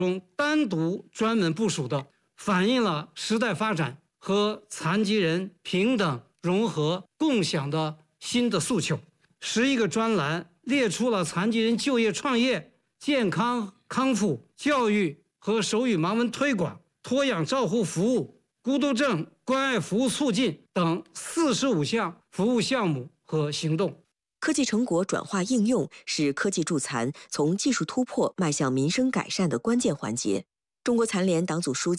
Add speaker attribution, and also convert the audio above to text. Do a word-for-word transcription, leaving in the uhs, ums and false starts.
Speaker 1: 中单独专门部署的，反映了时代发展和残疾人平等、融合、共享的新的诉求。十一个专栏列出了残疾人就业创业、健康康复、教育和手语盲文推广、托养照护服务、孤独症关爱服务促进等四十五项服务项目和行动。
Speaker 2: 科技成果转化应用是科技助残从技术突破迈向民生改善的关键环节。中国残联党组书记。